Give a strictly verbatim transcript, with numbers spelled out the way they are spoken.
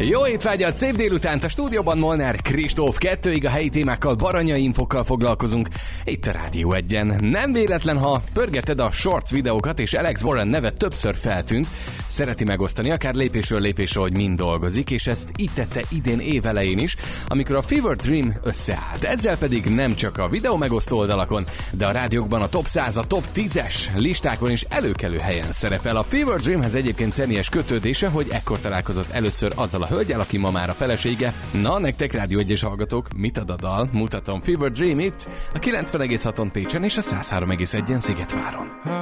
Jó étvágyat, szép délutánt, a stúdióban Molnár Kristóf, kettőig a helyi témákkal, baranyai infokkal foglalkozunk itt a Rádió egyen. Nem véletlen, ha pörgeted a Shorts videókat, és Alex Warren neve többször feltűnt, szereti megosztani, akár lépésről lépésre, hogy mind dolgozik, és ezt így tette idén évelején is, amikor a Fever Dream összeállt. Ezzel pedig nem csak a videó megosztó oldalakon, de a rádiókban a top száz, a top tízes listákon is előkelő helyen szerepel. A Fever Dreamhez egyébként személyes kötődése, hogy ekkor találkozott először azzal a hölgyel, aki ma már a felesége. Na, nektek Rádió egyes hallgatók, mit ad a dal? Mutatom, Fever Dream itt, a kilencven egész haton Pécsen és a száz három egész egyen Szigetváron.